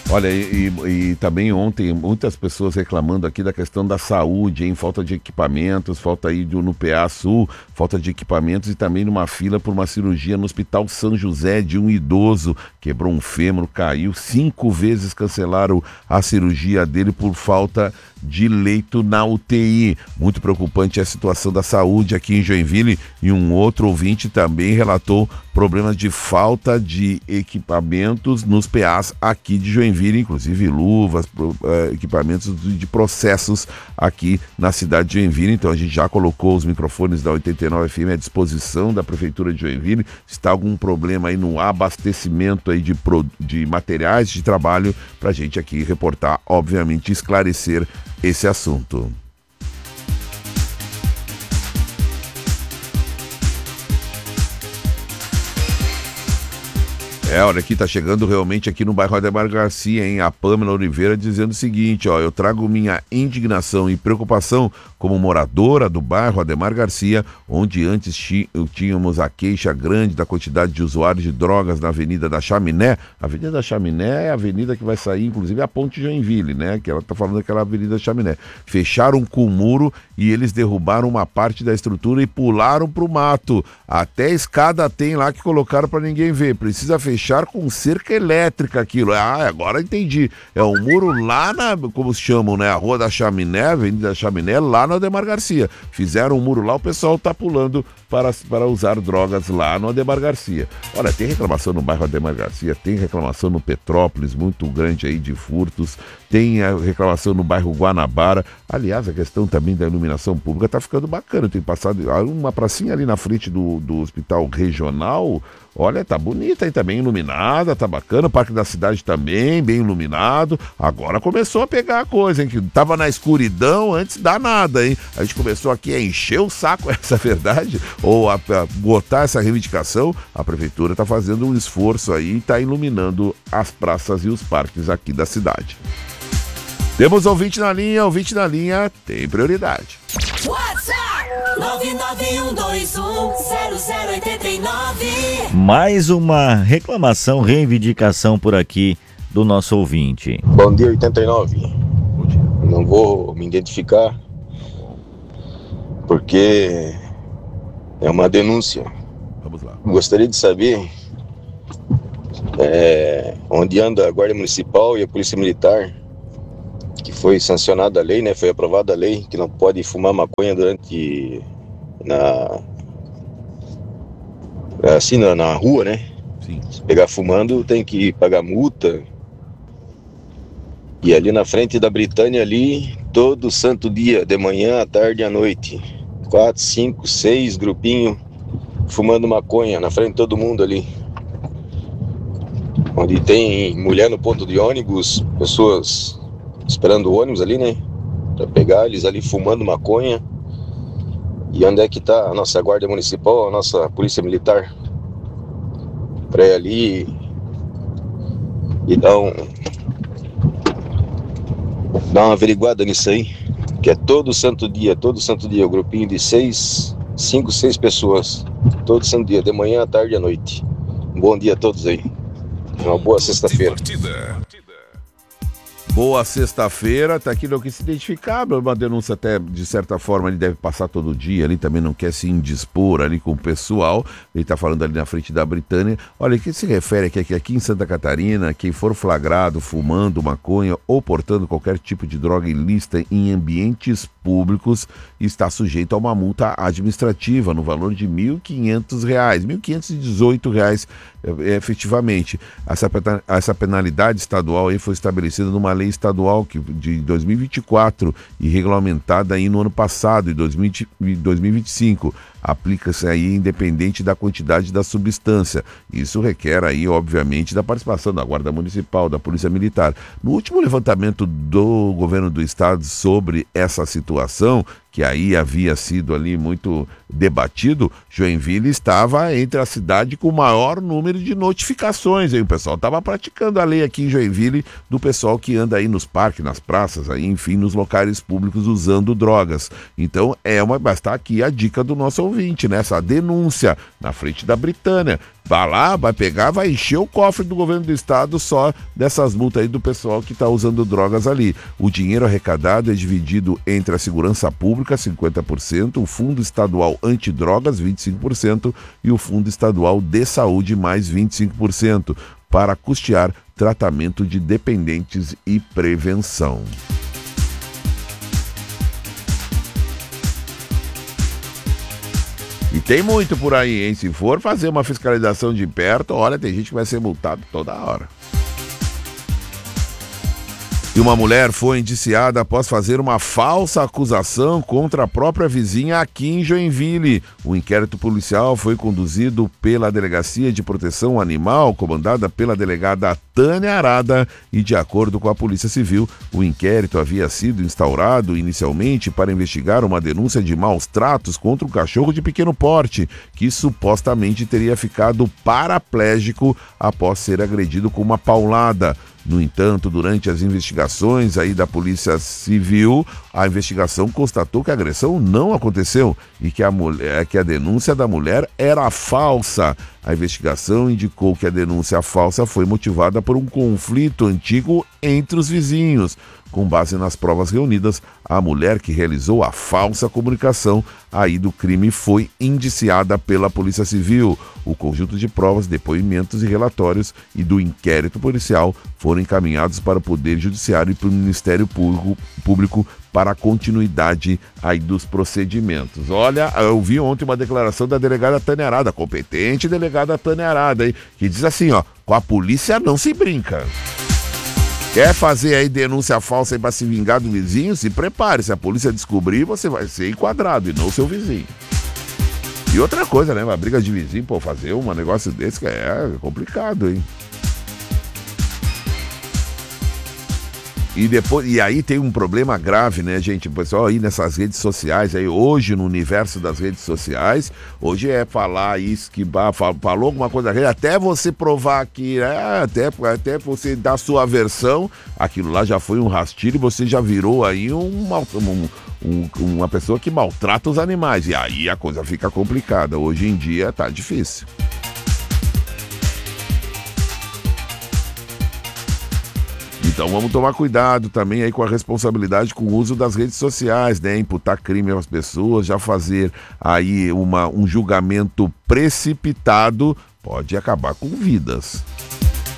Olha, e também ontem muitas pessoas reclamando aqui da questão da saúde, hein? Falta de equipamentos, falta aí no PA Sul, falta de equipamentos e também numa fila por uma cirurgia no Hospital São José de um idoso, quebrou um fêmur, caiu, 5 vezes cancelaram a cirurgia dele por falta de leito na UTI. Muito preocupante a situação da saúde aqui em Joinville, e um outro ouvinte também relatou problemas de falta de equipamentos nos PAs aqui de Joinville, inclusive luvas, equipamentos de processos aqui na cidade de Joinville. Então a gente já colocou os microfones da 89 FM à disposição da Prefeitura de Joinville. Se está algum problema aí no abastecimento aí de materiais de trabalho, para a gente aqui reportar, obviamente esclarecer esse assunto. Olha, aqui tá chegando realmente aqui no bairro Ademar Garcia, hein? A Pâmela Oliveira dizendo o seguinte, ó: eu trago minha indignação e preocupação como moradora do bairro Ademar Garcia, onde antes tínhamos a queixa grande da quantidade de usuários de drogas na Avenida da Chaminé. A Avenida da Chaminé é a avenida que vai sair, inclusive, a Ponte Joinville, né? Que ela tá falando daquela Avenida da Chaminé. Fecharam com o muro e eles derrubaram uma parte da estrutura e pularam pro mato. Até escada tem lá que colocaram para ninguém ver. Precisa fechar com cerca elétrica aquilo. Ah, agora entendi. É um muro lá na, como se chamam, né? A Rua da Chaminé, a Avenida da Chaminé, lá no Ademar Garcia. Fizeram um muro lá, o pessoal tá pulando para usar drogas lá no Ademar Garcia. Olha, tem reclamação no bairro Ademar Garcia, tem reclamação no Petrópolis, muito grande aí de furtos, tem a reclamação no bairro Guanabara. Aliás, a questão também da iluminação pública tá ficando bacana. Tem passado uma pracinha ali na frente do Hospital Regional. Olha, tá bonita aí, tá bem iluminada, tá bacana. O Parque da Cidade também, bem iluminado. Agora começou a pegar a coisa, hein? Que tava na escuridão antes da nada, hein? A gente começou aqui a encher o saco, essa é a verdade, ou a botar essa reivindicação. A Prefeitura tá fazendo um esforço aí e tá iluminando as praças e os parques aqui da cidade. Temos ouvinte na linha tem prioridade. WhatsApp 991210089. Mais uma reclamação, reivindicação por aqui do nosso ouvinte. Bom dia, 89. Bom dia. Não vou me identificar porque é uma denúncia. Vamos lá. Gostaria de saber onde anda a Guarda Municipal e a Polícia Militar, que foi sancionada a lei, né? Foi aprovada a lei que não pode fumar maconha durante na rua, né? Sim. Se pegar fumando tem que pagar multa. E ali na frente da Britânia ali, todo santo dia, de manhã, à tarde e à noite, 4, 5, 6 grupinhos fumando maconha na frente de todo mundo ali. Onde tem mulher no ponto de ônibus, pessoas esperando o ônibus ali, né? Pra pegar eles ali fumando maconha. E onde é que tá a nossa Guarda Municipal, a nossa Polícia Militar? Pra ir ali e dar uma averiguada nisso aí. Que é todo santo dia, o grupinho de 5, 6 pessoas. Todo santo dia, de manhã, à tarde e à noite. Um bom dia a todos aí. Uma boa sexta-feira. Boa sexta-feira, tá aqui, não quis se identificar, uma denúncia até, de certa forma, ele deve passar todo dia, ele também não quer se indispor ali com o pessoal, ele tá falando ali na frente da Britânia. Olha, o que se refere aqui em Santa Catarina, quem for flagrado fumando maconha ou portando qualquer tipo de droga ilícita em ambientes públicos está sujeito a uma multa administrativa no valor de R$ 1.500, R$ 1.518 efetivamente. Essa penalidade estadual aí foi estabelecida numa lei estadual de 2024 e regulamentada aí no ano passado, em 2025. Aplica-se aí independente da quantidade da substância. Isso requer aí, obviamente, da participação da Guarda Municipal, da Polícia Militar. No último levantamento do governo do estado sobre essa situação, que aí havia sido ali muito debatido, Joinville estava entre a cidade com o maior número de notificações. Aí o pessoal estava praticando a lei aqui em Joinville do pessoal que anda aí nos parques, nas praças, aí, enfim, nos locais públicos usando drogas. Então, mas está aqui a dica do nosso ouvinte, nessa denúncia na frente da Britânia. Vai lá, vai pegar, vai encher o cofre do governo do estado só dessas multas aí do pessoal que está usando drogas ali. O dinheiro arrecadado é dividido entre a segurança pública, 50%, o Fundo Estadual Antidrogas, 25%, e o Fundo Estadual de Saúde, mais 25%, para custear tratamento de dependentes e prevenção. E tem muito por aí, hein? Se for fazer uma fiscalização de perto, olha, tem gente que vai ser multado toda hora. E uma mulher foi indiciada após fazer uma falsa acusação contra a própria vizinha aqui em Joinville. O inquérito policial foi conduzido pela Delegacia de Proteção Animal, comandada pela delegada Tânia Arada, e de acordo com a Polícia Civil, o inquérito havia sido instaurado inicialmente para investigar uma denúncia de maus tratos contra um cachorro de pequeno porte, que supostamente teria ficado paraplégico após ser agredido com uma paulada. No entanto, durante as investigações aí da Polícia Civil, a investigação constatou que a agressão não aconteceu e que a denúncia da mulher era falsa. A investigação indicou que a denúncia falsa foi motivada por um conflito antigo entre os vizinhos. Com base nas provas reunidas, a mulher que realizou a falsa comunicação aí do crime foi indiciada pela Polícia Civil. O conjunto de provas, depoimentos e relatórios e do inquérito policial foram encaminhados para o Poder Judiciário e para o Ministério Público para a continuidade aí dos procedimentos. Olha, eu vi ontem uma declaração da delegada Tânia Arada, competente delegada Tânia Arada, hein, que diz assim, ó, com a polícia não se brinca. Quer fazer aí denúncia falsa para se vingar do vizinho? Se prepare, se a polícia descobrir, você vai ser enquadrado e não seu vizinho. E outra coisa, né, uma briga de vizinho, pô, fazer um negócio desse que é complicado, hein? E aí tem um problema grave, né, gente? O pessoal aí nessas redes sociais, aí hoje no universo das redes sociais, hoje é falar isso, que falou alguma coisa, até você provar que, até você dar sua versão, aquilo lá já foi um rastilho e você já virou aí uma pessoa que maltrata os animais. E aí a coisa fica complicada. Hoje em dia tá difícil. Então vamos tomar cuidado também aí com a responsabilidade com o uso das redes sociais, né? Imputar crime às pessoas, já fazer aí um julgamento precipitado pode acabar com vidas.